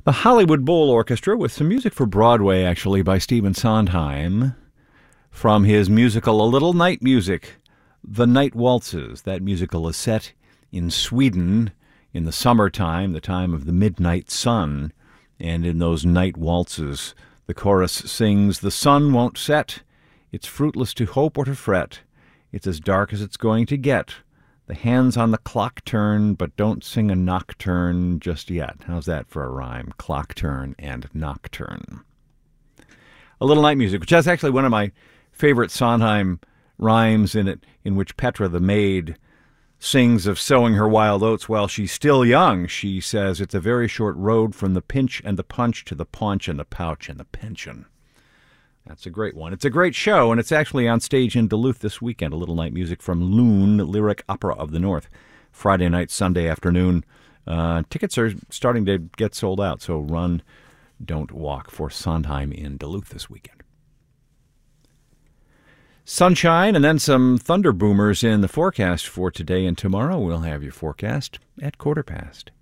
The Hollywood Bowl Orchestra with some music for Broadway, actually, by Stephen Sondheim from his musical A Little Night Music, The Night Waltzes. That musical is set in Sweden in the summertime, the time of the midnight sun. And in those night waltzes, the chorus sings, "The sun won't set. It's fruitless to hope or to fret. It's as dark as it's going to get. The hands on the clock turn, but don't sing a nocturne just yet." How's that for a rhyme? Clock turn and nocturne. A Little Night Music, which has actually one of my favorite Sondheim rhymes in it, in which Petra the maid sings of sowing her wild oats while she's still young. She says, "It's a very short road from the pinch and the punch to the paunch and the pouch and the pension." That's a great one. It's a great show, and it's actually on stage in Duluth this weekend. A Little Night Music from Loon Lyric Opera of the North. Friday night, Sunday afternoon. Tickets are starting to get sold out, so run, don't walk for Sondheim in Duluth this weekend. Sunshine and then some thunder boomers in the forecast for today and tomorrow. We'll have your forecast at 7:15.